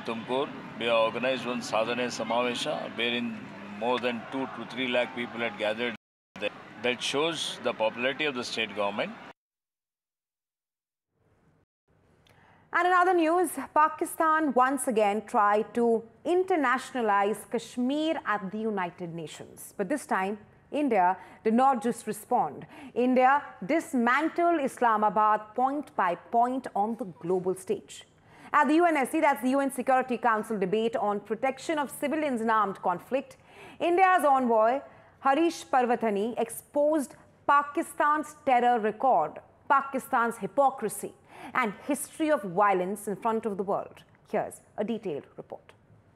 Tumkur, we organized one Sadhana Samavesha, wherein more than 2 to 3 lakh people had gathered there. That shows the popularity of the state government. And in other news, Pakistan once again tried to internationalize Kashmir at the United Nations. But this time, India did not just respond. India dismantled Islamabad point by point on the global stage. At the UNSC, that's the UN Security Council debate on protection of civilians in armed conflict, India's envoy Harish Parvatani exposed Pakistan's terror record, Pakistan's hypocrisy and history of violence in front of the world. Here's a detailed report.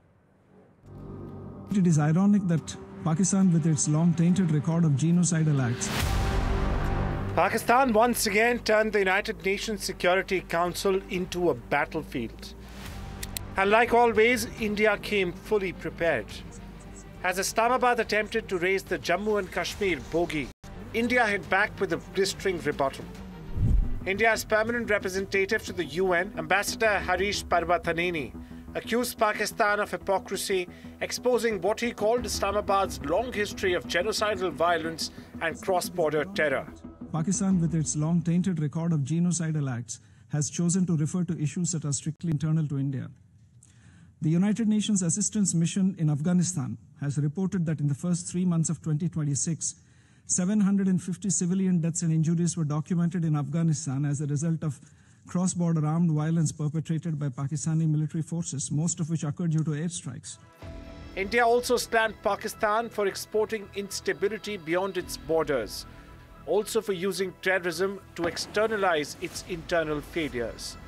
It is ironic that Pakistan, with its long tainted record of genocidal acts, Pakistan once again turned the United Nations Security Council into a battlefield. And like always, India came fully prepared. As Islamabad attempted to raise the Jammu and Kashmir bogey, India hit back with a blistering rebuttal. India's permanent representative to the UN, Ambassador Harish Parvatani, accused Pakistan of hypocrisy, exposing what he called Islamabad's long history of genocidal violence and cross-border terror. Pakistan, with its long tainted record of genocidal acts, has chosen to refer to issues that are strictly internal to India. The United Nations Assistance Mission in Afghanistan has reported that in the first 3 months of 2026, 750 civilian deaths and injuries were documented in Afghanistan as a result of cross-border armed violence perpetrated by Pakistani military forces, most of which occurred due to airstrikes. India also slammed Pakistan for exporting instability beyond its borders, also for using terrorism to externalize its internal failures.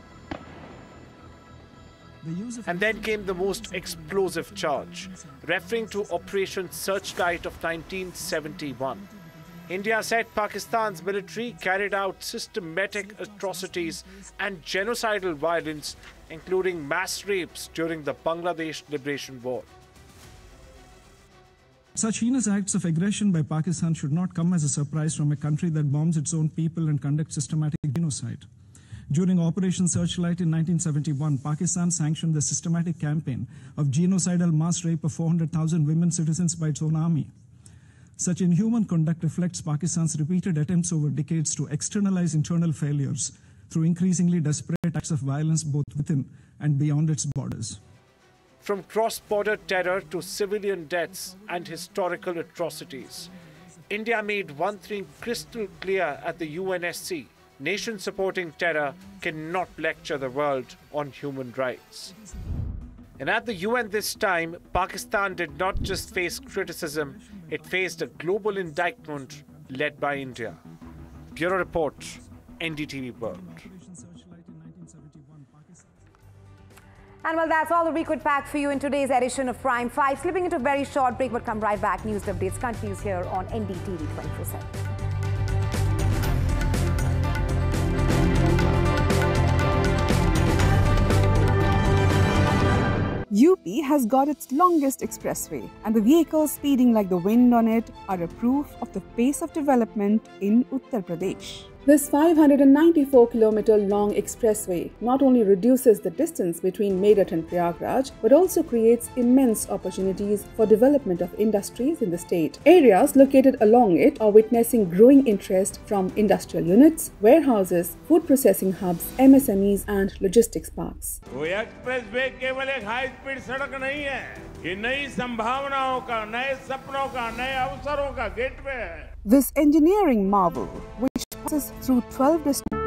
And then came the most explosive charge, referring to Operation Searchlight of 1971. India said Pakistan's military carried out systematic atrocities and genocidal violence, including mass rapes during the Bangladesh Liberation War. Such heinous acts of aggression by Pakistan should not come as a surprise from a country that bombs its own people and conducts systematic genocide. During Operation Searchlight in 1971, Pakistan sanctioned the systematic campaign of genocidal mass rape of 400,000 women citizens by its own army. Such inhuman conduct reflects Pakistan's repeated attempts over decades to externalize internal failures through increasingly desperate acts of violence both within and beyond its borders. From cross-border terror to civilian deaths and historical atrocities, India made one thing crystal clear at the UNSC. Nations supporting terror cannot lecture the world on human rights. And at the UN this time, Pakistan did not just face criticism, it faced a global indictment led by India. Bureau Report, NDTV World. And well, that's all that we could pack for you in today's edition of Prime 5. Slipping into a very short break, but come right back. News updates continues here on NDTV 24/7. UP has got its longest expressway, and the vehicles speeding like the wind on it are a proof of the pace of development in Uttar Pradesh. This 594-kilometer-long expressway not only reduces the distance between Meerut and Prayagraj, but also creates immense opportunities for development of industries in the state. Areas located along it are witnessing growing interest from industrial units, warehouses, food processing hubs, MSMEs, and logistics parks. वो expressway केवल एक high speed सड़क नहीं है, ये नई संभावनाओं का, नए सपनों का, नए अवसरों का गेटवे है. This engineering marvel, which passes through 12 districts